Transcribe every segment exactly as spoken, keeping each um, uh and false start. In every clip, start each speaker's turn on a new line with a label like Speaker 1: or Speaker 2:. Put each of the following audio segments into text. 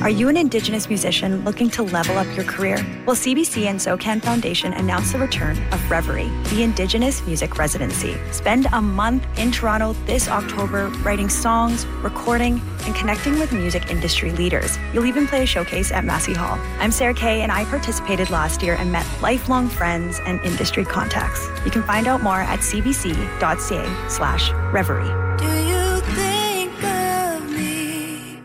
Speaker 1: Are you an Indigenous musician looking to level up your career? Well, C B C and SoCan Foundation announced the return of Reverie, the Indigenous Music Residency. Spend a month in Toronto this October writing songs, recording, and connecting with music industry leaders. You'll even play a showcase at Massey Hall. I'm Sarah Kay, and I participated last year and met lifelong friends and industry contacts. You can find out more at cbc.ca slash Reverie.
Speaker 2: Do you think of me?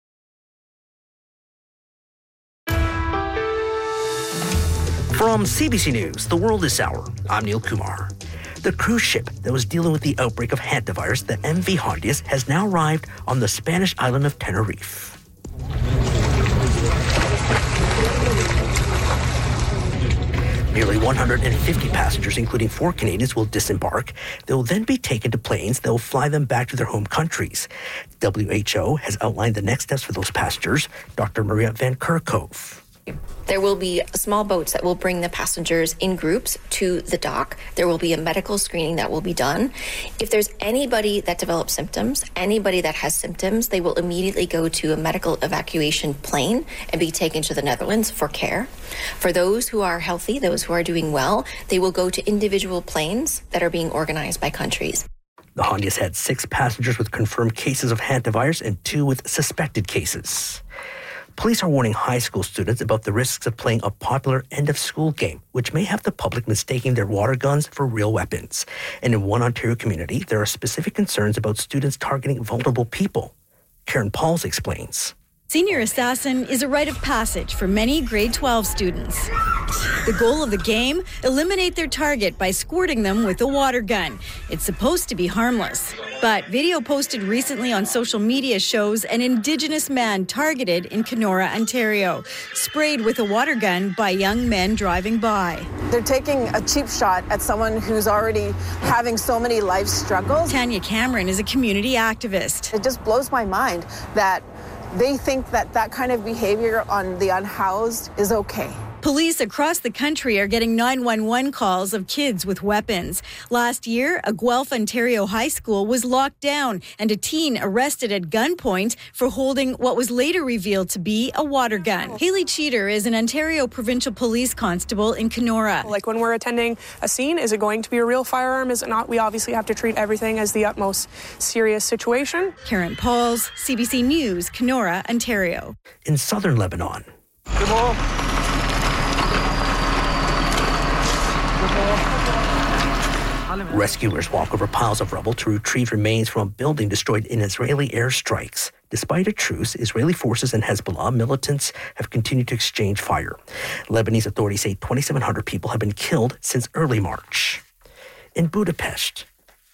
Speaker 3: From C B C News, The World This Hour, I'm Neil Kumar. The cruise ship that was dealing with the outbreak of hantavirus, the M V Hondius, has now arrived on the Spanish island of Tenerife. Nearly one hundred fifty passengers, including four Canadians, will disembark. They will then be taken to planes that will fly them back to their home countries. W H O has outlined the next steps for those passengers. Doctor Maria Van Kerkhove.
Speaker 4: There will be small boats that will bring the passengers in groups to the dock. There will be a medical screening that will be done. If there's anybody that develops symptoms, anybody that has symptoms, they will immediately go to a medical evacuation plane and be taken to the Netherlands for care. For those who are healthy, those who are doing well, they will go to individual planes that are being organized by countries.
Speaker 3: The Hondius had six passengers with confirmed cases of hantavirus and two with suspected cases. Police are warning high school students about the risks of playing a popular end-of-school game, which may have the public mistaking their water guns for real weapons. And in one Ontario community, there are specific concerns about students targeting vulnerable people. Karen Pauls explains.
Speaker 5: Senior Assassin is a rite of passage for many grade twelve students. The goal of the game, eliminate their target by squirting them with a water gun. It's supposed to be harmless. But video posted recently on social media shows an Indigenous man targeted in Kenora, Ontario, sprayed with a water gun by young men driving by.
Speaker 6: They're taking a cheap shot at someone who's already having so many life struggles.
Speaker 5: Tanya Cameron is a community activist.
Speaker 6: It just blows my mind that they think that that kind of behavior on the unhoused is okay.
Speaker 5: Police across the country are getting nine one one calls of kids with weapons. Last year, a Guelph, Ontario high school was locked down and a teen arrested at gunpoint for holding what was later revealed to be a water gun. Haley Cheater is an Ontario Provincial Police Constable in Kenora.
Speaker 7: Like when we're attending a scene, is it going to be a real firearm? Is it not? We obviously have to treat everything as the utmost serious situation.
Speaker 5: Karen Pauls, C B C News, Kenora, Ontario.
Speaker 3: In southern Lebanon.
Speaker 8: Good morning.
Speaker 3: Rescuers walk over piles of rubble to retrieve remains from a building destroyed in Israeli airstrikes. Despite a truce, Israeli forces and Hezbollah militants have continued to exchange fire. Lebanese authorities say twenty-seven hundred people have been killed since early March. In Budapest,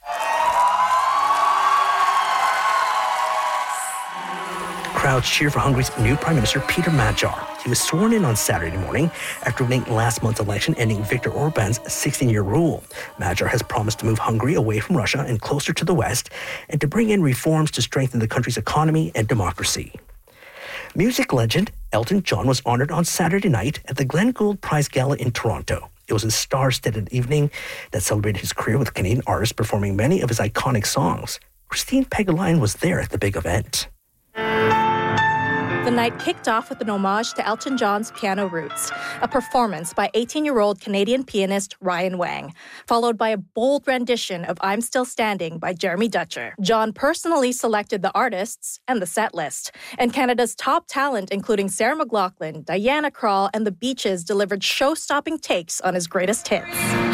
Speaker 3: crowds cheer for Hungary's new Prime Minister, Peter Magyar. He was sworn in on Saturday morning after winning last month's election, ending Viktor Orban's sixteen-year rule. Magyar has promised to move Hungary away from Russia and closer to the West, and to bring in reforms to strengthen the country's economy and democracy. Music legend Elton John was honored on Saturday night at the Glenn Gould Prize Gala in Toronto. It was a star-studded evening that celebrated his career with Canadian artists performing many of his iconic songs. Christine Pegline was there at the big event.
Speaker 9: The night kicked off with an homage to Elton John's piano roots, a performance by eighteen-year-old Canadian pianist Ryan Wang, followed by a bold rendition of I'm Still Standing by Jeremy Dutcher. John personally selected the artists and the set list, and Canada's top talent, including Sarah McLachlan, Diana Krall, and The Beaches, delivered show-stopping takes on his greatest hits.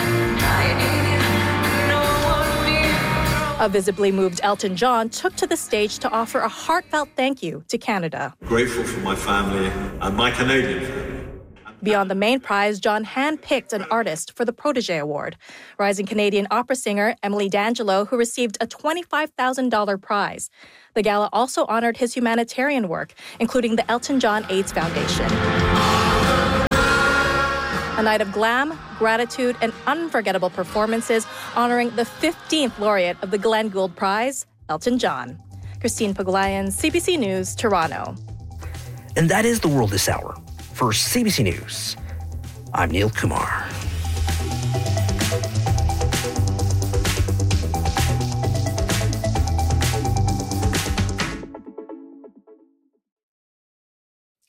Speaker 9: A visibly moved Elton John took to the stage to offer a heartfelt thank you to Canada.
Speaker 10: Grateful for my family and my Canadian family.
Speaker 9: Beyond the main prize, John handpicked an artist for the Protégé Award. Rising Canadian opera singer Emily D'Angelo, who received a twenty-five thousand dollars prize. The gala also honored his humanitarian work, including the Elton John AIDS Foundation. A night of glam, gratitude, and unforgettable performances honoring the fifteenth laureate of the Glenn Gould Prize, Elton John. Christine Paglayan, C B C News, Toronto.
Speaker 3: And that is The World This Hour. For C B C News, I'm Neil Kumar.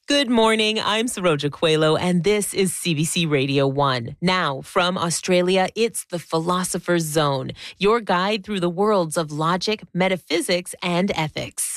Speaker 8: Good morning. I'm Saroja Coelho, and this is C B C Radio one. Now, from Australia, it's the Philosopher's Zone, your guide through the worlds of logic, metaphysics, and ethics.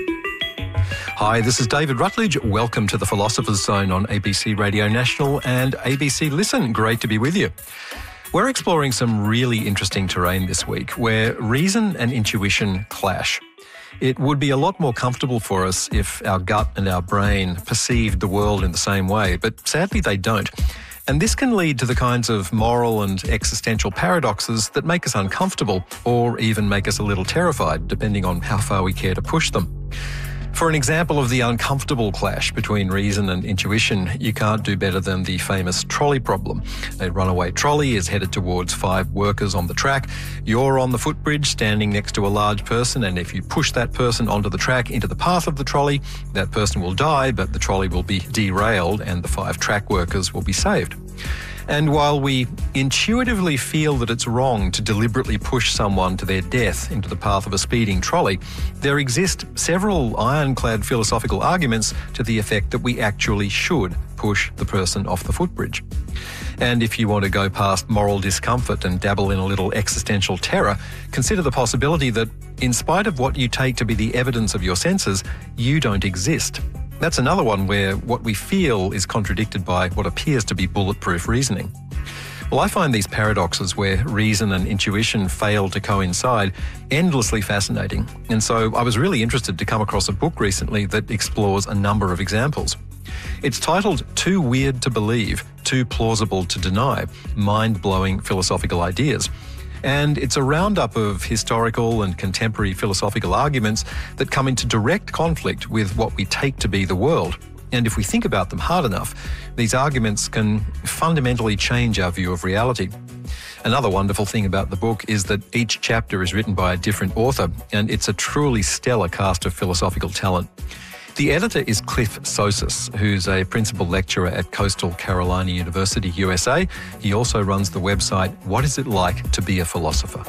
Speaker 11: Hi, this is David Rutledge. Welcome to the Philosopher's Zone on A B C Radio National and A B C Listen. Great to be with you. We're exploring some really interesting terrain this week where reason and intuition clash. It would be a lot more comfortable for us if our gut and our brain perceived the world in the same way, but sadly they don't. And this can lead to the kinds of moral and existential paradoxes that make us uncomfortable or even make us a little terrified, depending on how far we care to push them. For an example of the uncomfortable clash between reason and intuition, you can't do better than the famous trolley problem. A runaway trolley is headed towards five workers on the track. You're on the footbridge standing next to a large person, and if you push that person onto the track into the path of the trolley, that person will die, but the trolley will be derailed and the five track workers will be saved. And while we intuitively feel that it's wrong to deliberately push someone to their death into the path of a speeding trolley, there exist several ironclad philosophical arguments to the effect that we actually should push the person off the footbridge. And if you want to go past moral discomfort and dabble in a little existential terror, consider the possibility that, in spite of what you take to be the evidence of your senses, you don't exist. That's another one where what we feel is contradicted by what appears to be bulletproof reasoning. Well, I find these paradoxes where reason and intuition fail to coincide endlessly fascinating. And so I was really interested to come across a book recently that explores a number of examples. It's titled Too Weird to Believe, Too Plausible to Deny, Mind-Blowing Philosophical Ideas. And it's a roundup of historical and contemporary philosophical arguments that come into direct conflict with what we take to be the world. And if we think about them hard enough, these arguments can fundamentally change our view of reality. Another wonderful thing about the book is that each chapter is written by a different author, and it's a truly stellar cast of philosophical talent. The editor is Cliff Sosis, who's a principal lecturer at Coastal Carolina University, U S A. He also runs the website, What Is It Like to Be a Philosopher?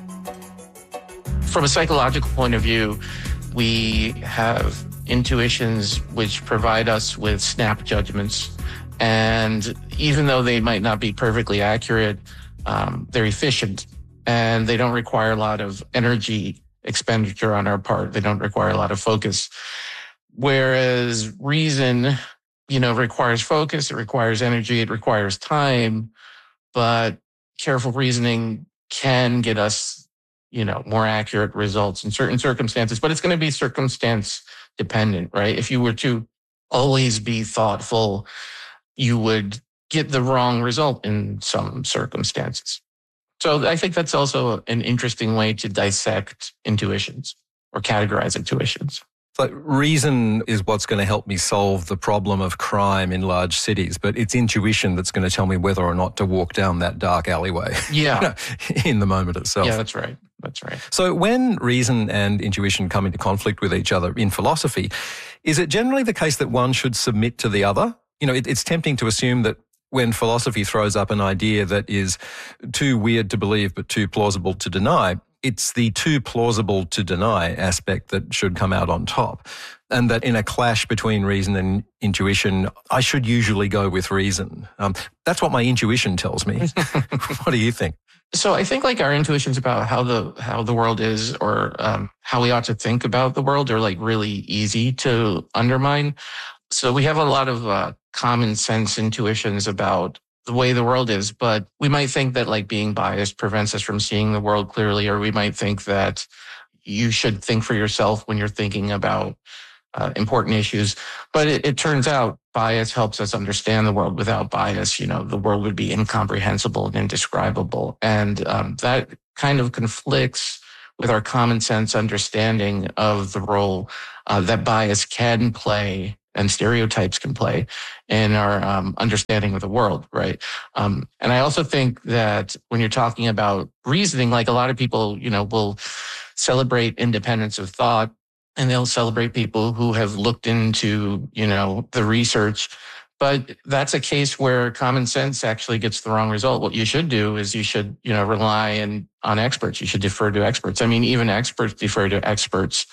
Speaker 12: From a psychological point of view, we have intuitions which provide us with snap judgments. And even though they might not be perfectly accurate, um, they're efficient and they don't require a lot of energy expenditure on our part. They don't require a lot of focus. Whereas reason, you know, requires focus, it requires energy, it requires time, but careful reasoning can get us, you know, more accurate results in certain circumstances, but it's going to be circumstance dependent, right? If you were to always be thoughtful, you would get the wrong result in some circumstances. So I think that's also an interesting way to dissect intuitions or categorize intuitions.
Speaker 11: So reason is what's going to help me solve the problem of crime in large cities, but it's intuition that's going to tell me whether or not to walk down that dark alleyway.
Speaker 12: Yeah.
Speaker 11: You know, in the moment itself.
Speaker 12: Yeah, that's right. That's right.
Speaker 11: So when reason and intuition come into conflict with each other in philosophy, is it generally the case that one should submit to the other? You know, it, it's tempting to assume that when philosophy throws up an idea that is too weird to believe but too plausible to deny, it's the too plausible to deny aspect that should come out on top. And that in a clash between reason and intuition, I should usually go with reason. Um, that's what my intuition tells me. What do you think?
Speaker 12: So I think like our intuitions about how the how the world is or um, how we ought to think about the world are like really easy to undermine. So we have a lot of uh, common sense intuitions about the way the world is, but we might think that like being biased prevents us from seeing the world clearly, or we might think that you should think for yourself when you're thinking about uh, important issues. But it, it turns out bias helps us understand the world. Without bias, you know, the world would be incomprehensible and indescribable. And um, that kind of conflicts with our common sense understanding of the role uh, that bias can play and stereotypes can play in our um, understanding of the world, right? Um, and I also think that when you're talking about reasoning, like a lot of people, you know, will celebrate independence of thought, and they'll celebrate people who have looked into, you know, the research. But that's a case where common sense actually gets the wrong result. What you should do is you should, you know, rely in, on experts. You should defer to experts. I mean, even experts defer to experts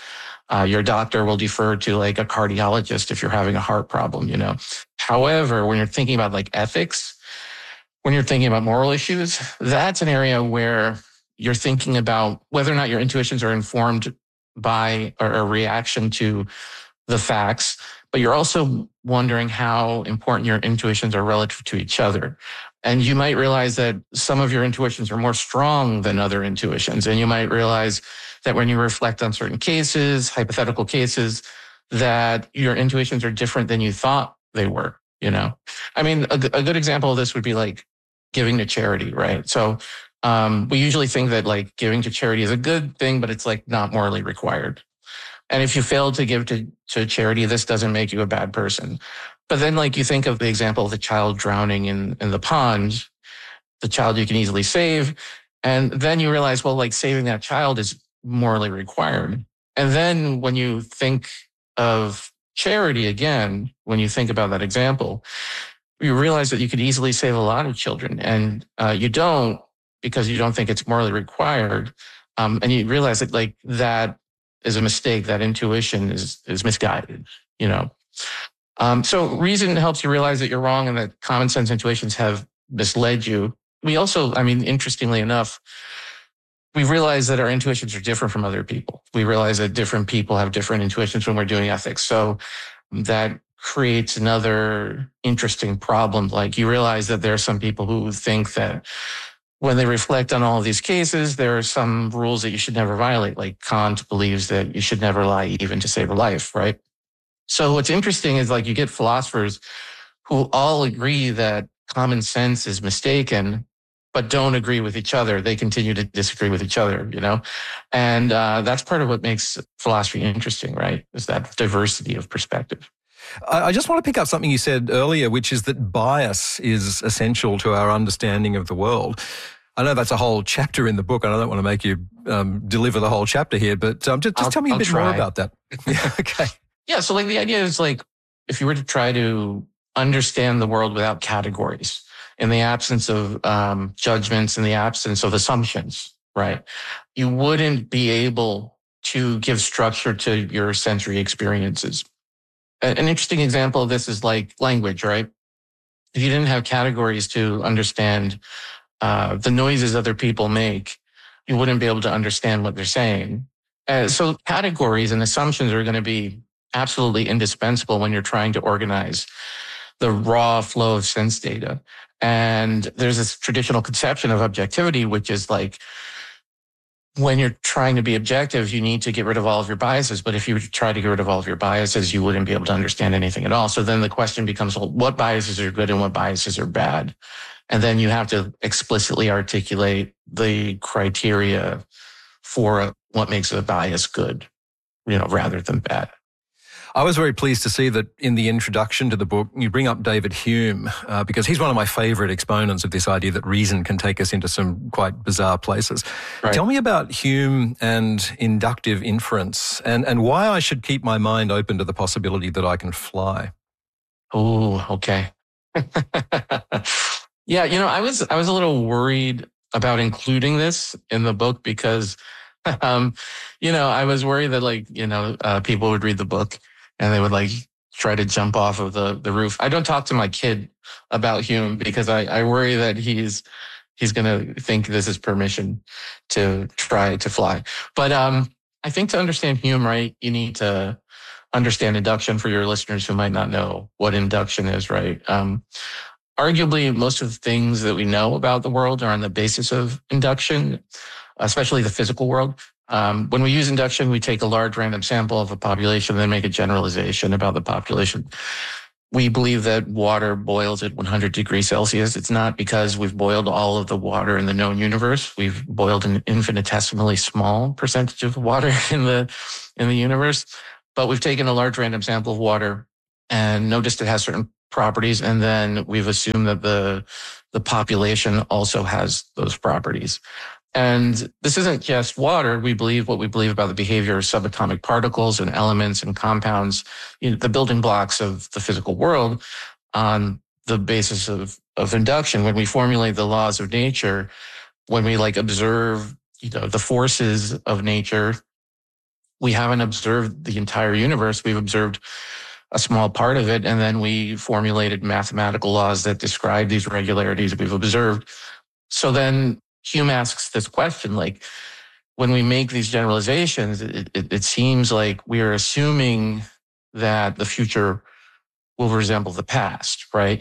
Speaker 12: Uh, your doctor will defer to like a cardiologist if you're having a heart problem, you know. However, when you're thinking about like ethics, when you're thinking about moral issues, that's an area where you're thinking about whether or not your intuitions are informed by or a reaction to the facts, but you're also wondering how important your intuitions are relative to each other. And you might realize that some of your intuitions are more strong than other intuitions. And you might realize that when you reflect on certain cases, hypothetical cases, that your intuitions are different than you thought they were, you know? I mean, a, a good example of this would be like giving to charity, right? So um, we usually think that like giving to charity is a good thing, but it's like not morally required. And if you fail to give to, to charity, this doesn't make you a bad person. But then like you think of the example of the child drowning in, in the pond, the child you can easily save. And then you realize, well, like saving that child is morally required. And then when you think of charity again, when you think about that example, you realize that you could easily save a lot of children. And uh, you don't because you don't think it's morally required. Um, and you realize that like that is a mistake. That intuition is is misguided, you know. Um, so reason helps you realize that you're wrong and that common sense intuitions have misled you. We also, I mean, interestingly enough, we realize that our intuitions are different from other people. We realize that different people have different intuitions when we're doing ethics. So that creates another interesting problem. Like you realize that there are some people who think that when they reflect on all of these cases, there are some rules that you should never violate. Like Kant believes that you should never lie even to save a life, right? So what's interesting is like you get philosophers who all agree that common sense is mistaken, but don't agree with each other. They continue to disagree with each other, you know? And uh, that's part of what makes philosophy interesting, right? Is that diversity of perspective.
Speaker 11: I just want to pick up something you said earlier, which is that bias is essential to our understanding of the world. I know that's a whole chapter in the book, and I don't want to make you um, deliver the whole chapter here, but um, just, just
Speaker 12: I'll,
Speaker 11: tell me a
Speaker 12: I'll
Speaker 11: bit
Speaker 12: try.
Speaker 11: more about that. Yeah, okay.
Speaker 12: Yeah, so like the idea is like, if you were to try to understand the world without categories, in the absence of um, judgments, in the absence of assumptions, right? You wouldn't be able to give structure to your sensory experiences. An interesting example of this is like language, right? If you didn't have categories to understand uh, the noises other people make, you wouldn't be able to understand what they're saying. Uh, so categories and assumptions are going to be absolutely indispensable when you're trying to organize the raw flow of sense data. And there's this traditional conception of objectivity, which is like, when you're trying to be objective, you need to get rid of all of your biases. But if you try to get rid of all of your biases, you wouldn't be able to understand anything at all. So then the question becomes, well, what biases are good and what biases are bad? And then you have to explicitly articulate the criteria for what makes a bias good, you know, rather than bad.
Speaker 11: I was very pleased to see that in the introduction to the book, you bring up David Hume, uh, because he's one of my favourite exponents of this idea that reason can take us into some quite bizarre places. Right. Tell me about Hume and inductive inference and, and why I should keep my mind open to the possibility that I can fly.
Speaker 12: Oh, okay. Yeah, you know, I was I was a little worried about including this in the book because, um, you know, I was worried that like, you know, uh, people would read the book and they would like try to jump off of the, the roof. I don't talk to my kid about Hume because I, I worry that he's he's going to think this is permission to try to fly. But um, I think to understand Hume, right, you need to understand induction for your listeners who might not know what induction is, right? Um, arguably, most of the things that we know about the world are on the basis of induction, especially the physical world. Um, when we use induction, we take a large random sample of a population and then make a generalization about the population. We believe that water boils at one hundred degrees Celsius. It's not because we've boiled all of the water in the known universe. We've boiled an infinitesimally small percentage of water in the, in the universe, but we've taken a large random sample of water and noticed it has certain properties. And then we've assumed that the, the population also has those properties. And this isn't just water. We believe what we believe about the behavior of subatomic particles and elements and compounds, you know, the building blocks of the physical world on the basis of, of induction. When we formulate the laws of nature, when we like observe, you know, the forces of nature, we haven't observed the entire universe. We've observed a small part of it, and then we formulated mathematical laws that describe these regularities we've observed. So then Hume asks this question, like, when we make these generalizations, it, it, it seems like we are assuming that the future will resemble the past, right?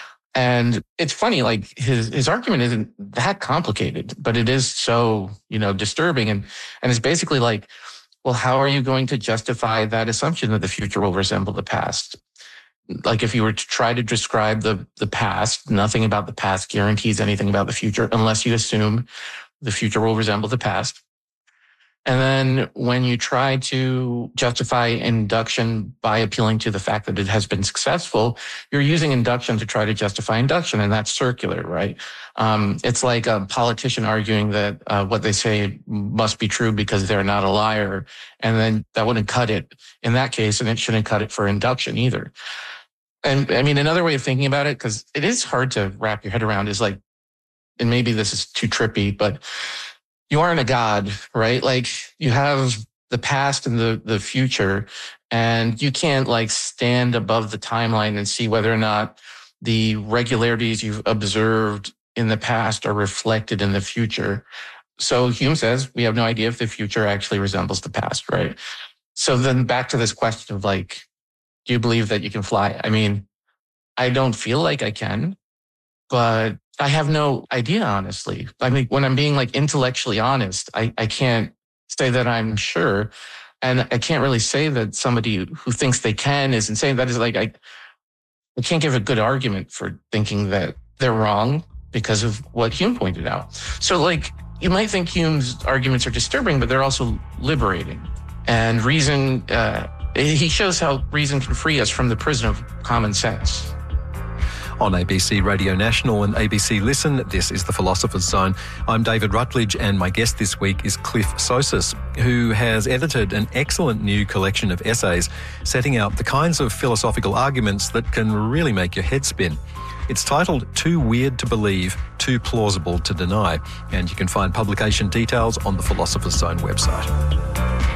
Speaker 12: And it's funny, like his his argument isn't that complicated, but it is so, you know, disturbing. And and it's basically like, well, how are you going to justify that assumption that the future will resemble the past? Like if you were to try to describe the the past, nothing about the past guarantees anything about the future unless you assume the future will resemble the past. And then when you try to justify induction by appealing to the fact that it has been successful, you're using induction to try to justify induction, and that's circular, right? Um, it's like a politician arguing that uh, what they say must be true because they're not a liar, and then that wouldn't cut it in that case, and it shouldn't cut it for induction either. And I mean, another way of thinking about it, because it is hard to wrap your head around, is like, and maybe this is too trippy, but you aren't a god, right? Like you have the past and the, the future, and you can't like stand above the timeline and see whether or not the regularities you've observed in the past are reflected in the future. So Hume says we have no idea if the future actually resembles the past, right? So then back to this question of like, do you believe that you can fly? I mean, I don't feel like I can, but I have no idea, honestly. I mean, when I'm being like intellectually honest, I, I can't say that I'm sure. And I can't really say that somebody who thinks they can is insane. That is like, I, I can't give a good argument for thinking that they're wrong because of what Hume pointed out. So like, you might think Hume's arguments are disturbing, but they're also liberating. And reason, uh, he shows how reason can free us from the prison of common sense.
Speaker 11: On A B C Radio National and A B C Listen, this is The Philosopher's Zone. I'm David Rutledge, and my guest this week is Cliff Sosis, who has edited an excellent new collection of essays setting out the kinds of philosophical arguments that can really make your head spin. It's titled Too Weird to Believe, Too Plausible to Deny, and you can find publication details on the Philosopher's Zone website.